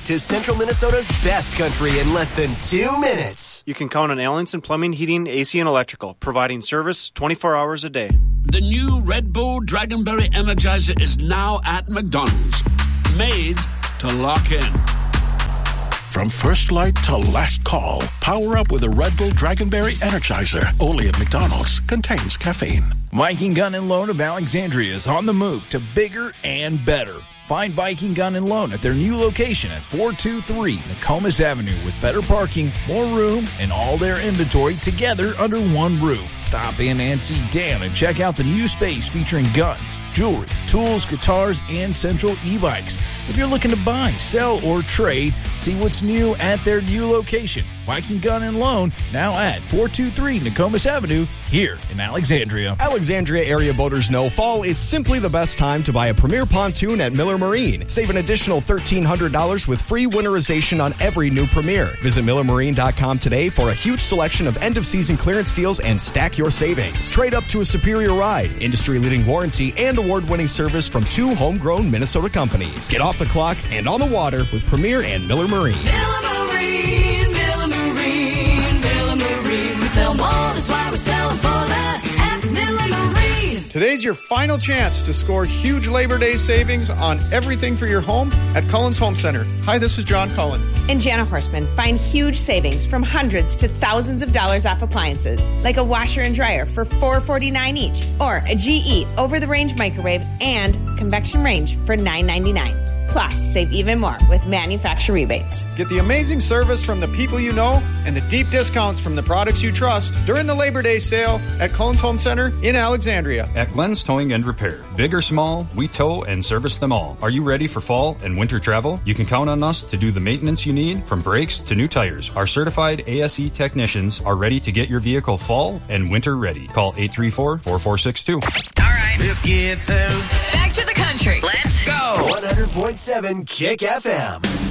to Central Minnesota's best country in less than 2 minutes. You can count on Allenson Plumbing, Heating, AC, and Electrical, providing service 24 hours a day. The new Red Bull Dragonberry Energizer is now at McDonald's. Made to lock in. From first light to last call, power up with a Red Bull Dragonberry Energizer. Only at McDonald's. Contains caffeine. Viking Gun and Loan of Alexandria is on the move to bigger and better. Find Viking Gun and Loan at their new location at 423 Nokomis Avenue with better parking, more room, and all their inventory together under one roof. Stop in and see Dan and check out the new space featuring guns, jewelry, tools, guitars, and Central e-bikes. If you're looking to buy, sell, or trade, see what's new at their new location. Viking Gun and Loan, now at 423 Nokomis Avenue, here in Alexandria. Alexandria area boaters know fall is simply the best time to buy a Premier pontoon at Miller Marine. Save an additional $1,300 with free winterization on every new Premier. Visit MillerMarine.com today for a huge selection of end-of-season clearance deals and stack your savings. Trade up to a superior ride, industry-leading warranty, and award-winning service from 2 homegrown Minnesota companies. Get off the clock and on the water with Premier and Miller Marine. Miller Marine, Miller Marine, Miller Marine. We sell more, that's why we sell them for less at Miller Marine. Today's your final chance to score huge Labor Day savings on everything for your home at Cullen's Home Center. Hi, this is John Cullen. And Jana Horstman. Find huge savings from hundreds to thousands of dollars off appliances, like a washer and dryer for $4.49 each, or a GE over-the-range microwave and convection range for $9.99. Plus, save even more with manufacturer rebates. Get the amazing service from the people you know and the deep discounts from the products you trust during the Labor Day sale at Cullen's Home Center in Alexandria. At Glenn's Towing and Repair, big or small, we tow and service them all. Are you ready for fall and winter travel? You can count on us to do the maintenance you need, from brakes to new tires. Our certified ASE technicians are ready to get your vehicle fall and winter ready. Call 834-4462. All right, let's get to back to the country. Let's go. 100.7 Kick FM.